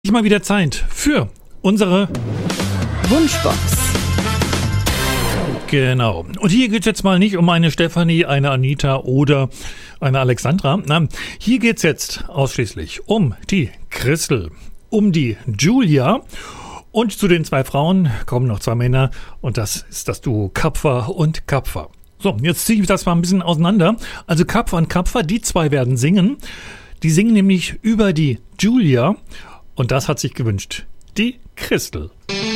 Mal wieder Zeit für unsere Wunschbox. Genau. Und hier geht es jetzt mal nicht um eine Stefanie, eine Anita oder eine Alexandra. Nein, hier geht es jetzt ausschließlich um die Christel, um die Julia. Und zu den zwei Frauen kommen noch zwei Männer und das ist das Duo Kapfer und Kapfer. So, jetzt ziehe ich das mal ein bisschen auseinander. Also Kapfer und Kapfer, die zwei werden singen. Die singen nämlich über die Julia. Und das hat sich gewünscht die Christel.